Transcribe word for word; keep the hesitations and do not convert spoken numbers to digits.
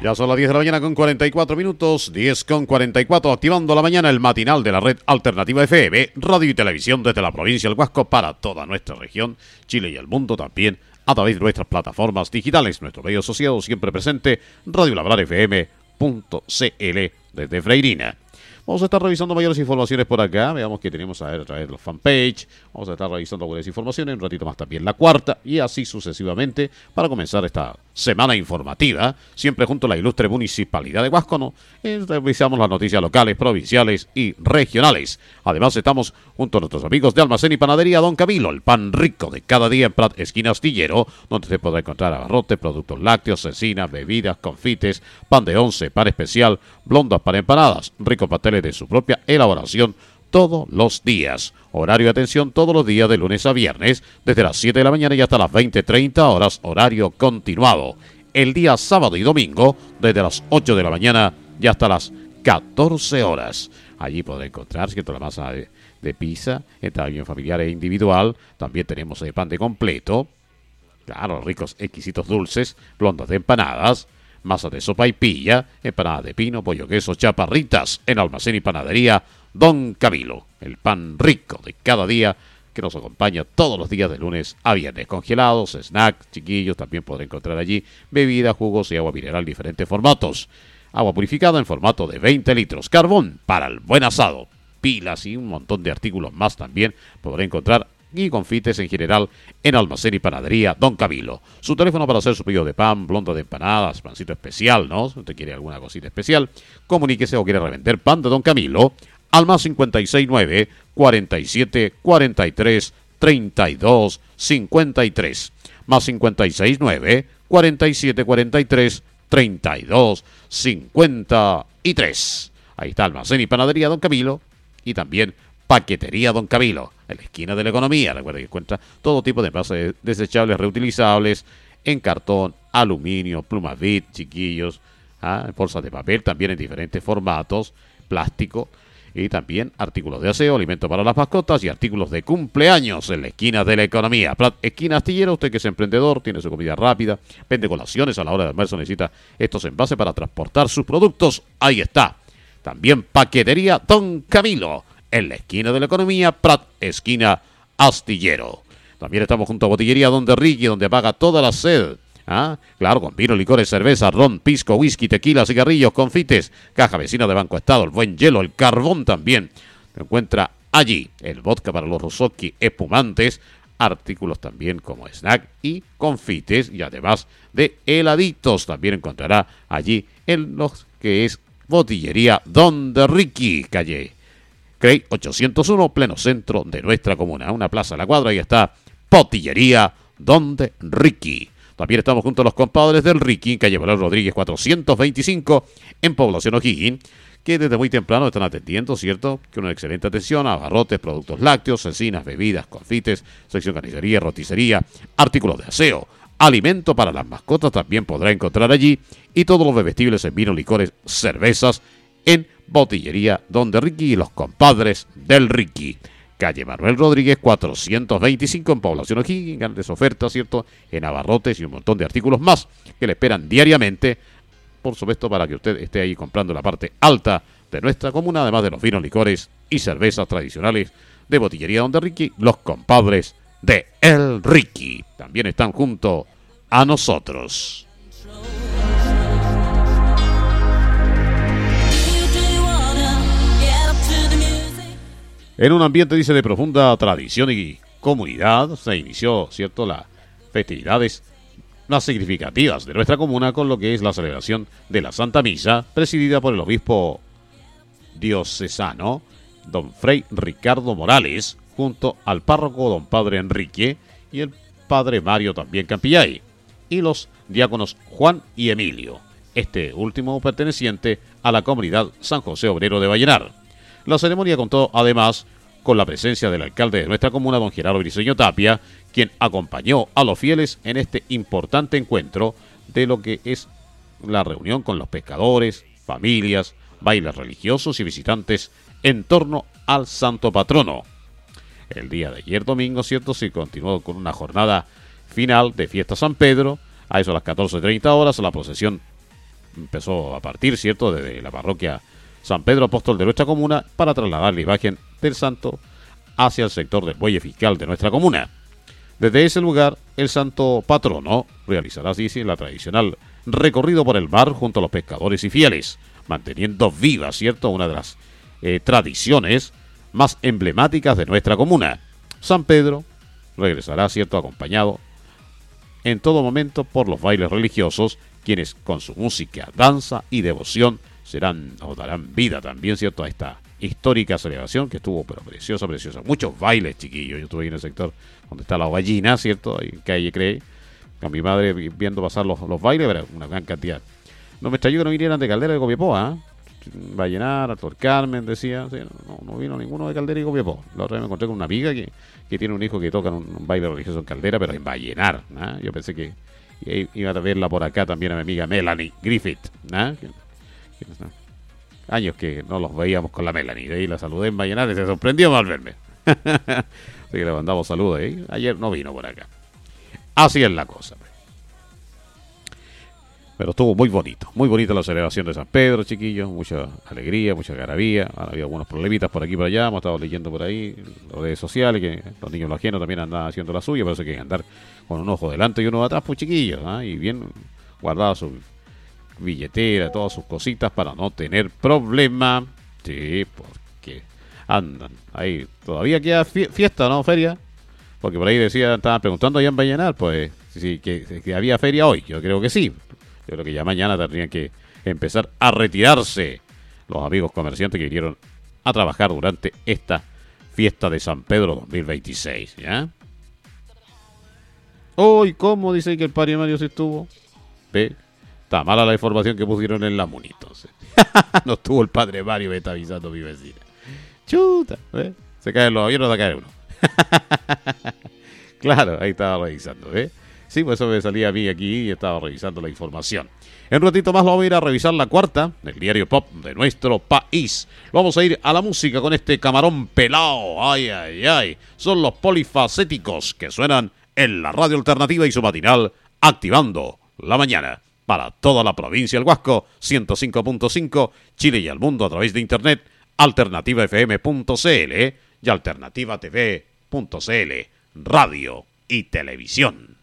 Ya son las diez de la mañana con cuarenta y cuatro minutos, diez con cuarenta y cuatro, activando la mañana el matinal de la red alternativa F M, radio y televisión desde la provincia del Huasco para toda nuestra región, Chile y el mundo también, a través de nuestras plataformas digitales, nuestro medio asociado siempre presente, radio labrar f m punto c l desde Freirina. Vamos a estar revisando mayores informaciones por acá. Veamos que tenemos a ver a través de los fanpage. Vamos a estar revisando algunas informaciones. Un ratito más también la cuarta. Y así sucesivamente para comenzar esta semana informativa. Siempre junto a la ilustre Municipalidad de Huasco, ¿no? Eh, revisamos las noticias locales, provinciales y regionales. Además estamos junto a nuestros amigos de Almacén y Panadería Don Camilo. El pan rico de cada día en Prat, esquina Astillero. Donde usted podrá encontrar abarrotes, productos lácteos, cecinas, bebidas, confites, pan de once, pan especial, blondas para empanadas, ricos pasteles de su propia elaboración todos los días. Horario de atención todos los días de lunes a viernes, desde las siete de la mañana y hasta las veinte treinta horas, horario continuado. El día sábado y domingo, desde las ocho de la mañana y hasta las catorce horas. Allí podrá encontrar, ¿cierto?, la masa de, de pizza, en tamaño familiar e individual. También tenemos el pan de completo, claro, ricos exquisitos dulces, blondas de empanadas, masa de sopa y pilla, empanada de pino, pollo queso, chaparritas, en Almacén y Panadería Don Camilo. El pan rico de cada día que nos acompaña todos los días de lunes a viernes. Congelados, snacks, chiquillos, también podrán encontrar allí bebidas, jugos y agua mineral en diferentes formatos. Agua purificada en formato de veinte litros, carbón para el buen asado, pilas y un montón de artículos más también podrán encontrar y confites en general en Almacén y Panadería Don Camilo. Su teléfono para hacer su pedido de pan, blonda de empanadas, pancito especial, ¿no? Si usted quiere alguna cosita especial, comuníquese o quiere revender pan de Don Camilo al más cincuenta y seis nueve, cuarenta y siete, cuarenta y tres, treinta y dos, cincuenta y tres. Más cincuenta y seis nueve, cuarenta y siete, cuarenta y tres, treinta y dos, cincuenta y tres. Ahí está Almacén y Panadería Don Camilo y también Paquetería Don Camilo, en la esquina de la economía. Recuerda que encuentra todo tipo de envases desechables, reutilizables, en cartón, aluminio, plumas bit, chiquillos, ¿ah? bolsas de papel, también en diferentes formatos, plástico, y también artículos de aseo, alimento para las mascotas y artículos de cumpleaños en la esquina de la economía. Prat, esquina Astillero, usted que es emprendedor, tiene su comida rápida, vende colaciones a la hora de almuerzo, necesita estos envases para transportar sus productos. Ahí está. También Paquetería Don Camilo, en la esquina de la economía, Prat, esquina Astillero. También estamos junto a Botillería Donde Ricky, donde paga toda la sed. ¿Ah? Claro, con vino, licores, cerveza, ron, pisco, whisky, tequila, cigarrillos, confites, caja vecina de Banco Estado, el buen hielo, el carbón también. Se encuentra allí el vodka para los rosoki, espumantes, artículos también como snack y confites, y además de heladitos. También encontrará allí en los que es Botillería Donde Ricky, calle Crey ochocientos uno, pleno centro de nuestra comuna. Una plaza a la cuadra y está Botillería Donde Ricky. También estamos junto a los compadres del Ricky, calle Valor Rodríguez cuatrocientos veinticinco, en Población O'Higgins, que desde muy temprano están atendiendo, ¿cierto? Con una excelente atención a abarrotes, productos lácteos, cecinas, bebidas, confites, sección carnicería, roticería, artículos de aseo, alimento para las mascotas también podrá encontrar allí, y todos los bebestibles en vino, licores, cervezas, en Botillería Donde Ricky y los compadres del Ricky. Calle Manuel Rodríguez cuatrocientos veinticinco en Población O'Higgins, grandes ofertas, ¿cierto?, en abarrotes y un montón de artículos más que le esperan diariamente, por supuesto, para que usted esté ahí comprando la parte alta de nuestra comuna, además de los vinos, licores y cervezas tradicionales de Botillería Donde Ricky, los compadres de El Ricky. También están junto a nosotros. En un ambiente, dice, de profunda tradición y comunidad, se inició, ¿cierto?, las festividades más significativas de nuestra comuna con lo que es la celebración de la Santa Misa, presidida por el obispo diocesano, don Fray Ricardo Morales, junto al párroco don Padre Enrique y el Padre Mario también Campillay, y los diáconos Juan y Emilio, este último perteneciente a la comunidad San José Obrero de Vallenar. La ceremonia contó además con la presencia del alcalde de nuestra comuna, don Gerardo Briceño Tapia, quien acompañó a los fieles en este importante encuentro de lo que es la reunión con los pescadores, familias, bailes religiosos y visitantes en torno al santo patrono. El día de ayer domingo, ¿cierto?, se continuó con una jornada final de fiesta San Pedro. A eso a las catorce treinta horas, la procesión empezó a partir, ¿cierto?, desde la parroquia San Pedro Apóstol de nuestra comuna para trasladar la imagen del santo hacia el sector del muelle fiscal de nuestra comuna. Desde ese lugar, el santo patrono realizará así sí, la tradicional recorrido por el mar junto a los pescadores y fieles, manteniendo viva, ¿cierto?, una de las eh, tradiciones más emblemáticas de nuestra comuna. San Pedro regresará, ¿cierto?, acompañado en todo momento por los bailes religiosos, quienes con su música, danza y devoción serán o darán vida también, ¿cierto?, a esta histórica celebración que estuvo pero preciosa, preciosa. Muchos bailes, chiquillos. Yo estuve ahí en el sector donde está la Ovallina, ¿cierto?, ahí en calle Cree, con mi madre viendo pasar los, los bailes, pero una gran cantidad. No me extrañó que no vinieran de Caldera de Copiapó, ¿ah? ¿eh? Vallenar, Alto Carmen, decía, sí, no, no vino ninguno de Caldera y Copiapó. La otra vez me encontré con una amiga que, que tiene un hijo que toca un, un baile religioso en Caldera, pero en Vallenar, ¿no? Yo pensé que iba a verla por acá también a mi amiga Melanie Griffith, ¿no? Que, que, ¿no? Años que no los veíamos con la Melanie, de ahí la saludé en Vallenar y se sorprendió al verme. Así que le mandamos saludos ahí. Ayer no vino por acá. Así es la cosa. Pero estuvo muy bonito, muy bonita la celebración de San Pedro, chiquillos, mucha alegría, mucha garabía. Había algunos problemitas por aquí y por allá, hemos estado leyendo por ahí las redes sociales, que los niños los ajenos también andaban haciendo la suya, pero eso hay que andar con un ojo delante y uno atrás, pues chiquillos, ¿eh? Y bien guardada su billetera, todas sus cositas para no tener problema. Sí, porque andan ahí, todavía queda fiesta, ¿no? Feria, porque por ahí decía, estaban preguntando allá en Vallenar, pues, sí, que, que había feria hoy, yo creo que sí. Yo creo que ya mañana tendrían que empezar a retirarse los amigos comerciantes que vinieron a trabajar durante esta fiesta de San Pedro dos mil veintiséis, ¿ya? Hoy, ¿cómo dice que el padre Mario se estuvo? ¿Ve? Está mala la información que pusieron en la Muni, entonces. No estuvo el padre Mario, me está avisando mi vecina. Chuta, ¿ve? Se caen los aviones, no se cae uno. Claro, ahí estaba revisando, ¿ve? Sí, pues eso me salía a mí aquí y estaba revisando la información. En un ratito más lo vamos a ir a revisar la cuarta del diario pop de nuestro país. Vamos a ir a la música con este camarón pelao. Ay, ay, ay. Son los polifacéticos que suenan en la radio alternativa y su matinal Activando la Mañana. Para toda la provincia del Huasco, ciento cinco punto cinco, Chile y el mundo a través de internet, alternativa f m punto c l y alternativa t v punto c l, radio y televisión.